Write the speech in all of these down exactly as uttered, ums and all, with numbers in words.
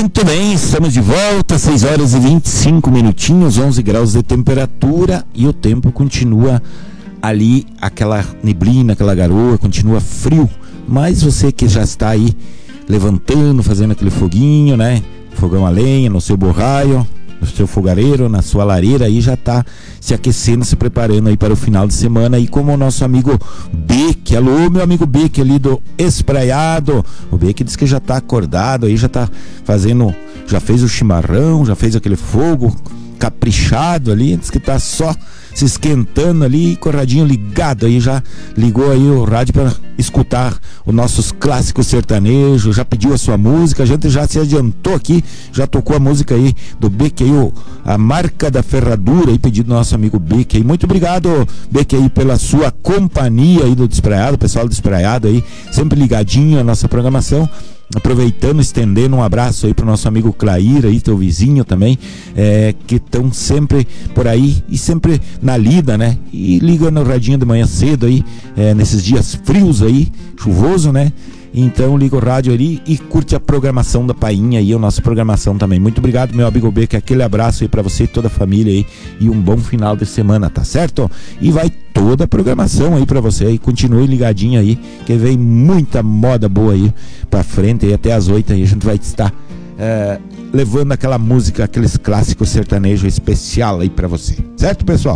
Muito bem, estamos de volta, seis horas e vinte e cinco minutinhos, onze graus de temperatura e o tempo continua ali, aquela neblina, aquela garoa, continua frio, mas você que já está aí levantando, fazendo aquele foguinho, né? Fogão a lenha, no seu borraio, no seu fogareiro, na sua lareira, aí já está se aquecendo, se preparando aí para o final de semana, aí como o nosso amigo Beck. Alô, meu amigo Beck ali do Espraiado. O Beck diz que já está acordado aí, já está fazendo, já fez o chimarrão, já fez aquele fogo caprichado ali, diz que está só se esquentando ali, com o radinho ligado aí, já ligou aí o rádio para escutar os nossos clássicos sertanejos, já pediu a sua música, a gente já se adiantou aqui, já tocou a música aí do Beck aí, o, a marca da ferradura aí, pedido do nosso amigo Beck aí. Muito obrigado, Beck aí, pela sua companhia aí do Despraiado, pessoal do Despraiado aí, sempre ligadinho à nossa programação. Aproveitando, estendendo um abraço aí pro nosso amigo Clair aí, teu vizinho também, é, que estão sempre por aí e sempre na lida, né? E ligando o radinho de manhã cedo aí, é, nesses dias frios aí, chuvoso, né? Então liga o rádio ali e curte a programação da Painha aí, a nossa programação também. Muito obrigado, meu amigo Beck, aquele abraço aí pra você e toda a família aí, e um bom final de semana, tá certo? E vai toda a programação aí pra você aí, continue ligadinho aí, que vem muita moda boa aí pra frente, aí até as oito aí a gente vai estar é, levando aquela música, aqueles clássicos sertanejos especial aí pra você, certo, pessoal?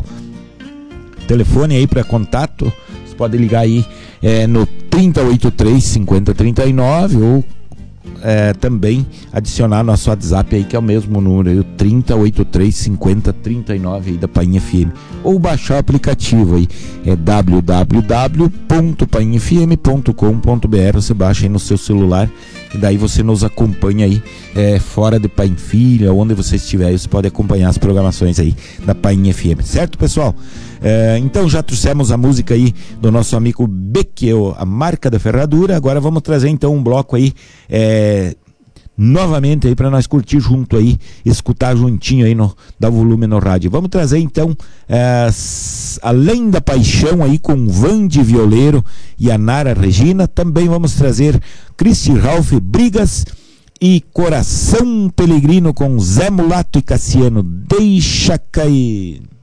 Telefone aí pra contato, você pode ligar aí é, no trinta e oito três, cinquenta, trinta e nove, ou é, também adicionar nosso WhatsApp aí, que é o mesmo número aí, o trinta e oito três, cinquenta, trinta e nove aí da Painha F M, ou baixar o aplicativo aí, é w w w ponto painha f m ponto com ponto b r. Você baixa aí no seu celular e daí você nos acompanha aí é, fora de Painfilha, onde você estiver aí, você pode acompanhar as programações aí da Painha F M, certo, pessoal? É, então já trouxemos a música aí do nosso amigo Beck, a marca da ferradura. Agora vamos trazer então um bloco aí é, novamente aí para nós curtir junto aí, escutar juntinho aí, no, dar volume no rádio. Vamos trazer então é, Além da Paixão aí com Vande Violeiro e a Nara Regina. Também vamos trazer Cristi Ralph Brigas e Coração Pelegrino com Zé Mulato e Cassiano. Deixa cair.